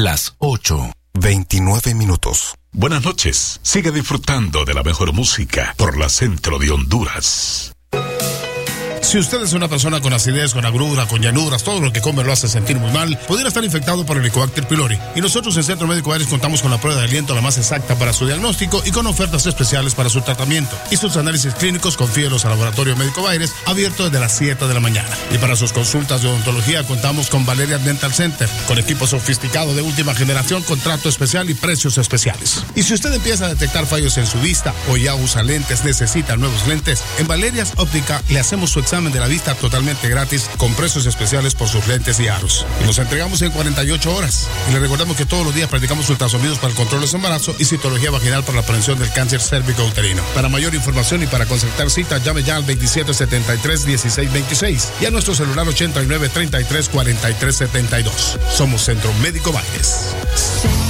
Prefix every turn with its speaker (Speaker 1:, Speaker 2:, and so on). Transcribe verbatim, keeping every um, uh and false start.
Speaker 1: las ocho, veintinueve minutos.
Speaker 2: Buenas noches. Sigue disfrutando de la mejor música por la Centro de Honduras.
Speaker 3: Si usted es una persona con acidez, con agrura, con llanuras, todo lo que come lo hace sentir muy mal, pudiera estar infectado por el Helicobacter pylori. Y nosotros en Centro Médico Baires contamos con la prueba de aliento la más exacta para su diagnóstico y con ofertas especiales para su tratamiento. Y sus análisis clínicos, confíelos al Laboratorio Médico Baires, abierto desde las siete de la mañana. Y para sus consultas de odontología contamos con Valeria Dental Center, con equipo sofisticado de última generación, contrato especial y precios especiales. Y si usted empieza a detectar fallos en su vista o ya usa lentes, necesita nuevos lentes, en Valerias Óptica le hacemos su examen de la vista totalmente gratis con precios especiales por sus lentes y aros. Y los entregamos en cuarenta y ocho horas. Y le recordamos que todos los días practicamos ultrasonidos para el control de su embarazo y citología vaginal para la prevención del cáncer cérvico-uterino. Para mayor información y para concertar cita, llame ya al veintisiete setenta y tres dieciséis veintiséis y a nuestro celular ochenta y nueve treinta y tres cuarenta y tres setenta y dos. Somos Centro Médico Baires.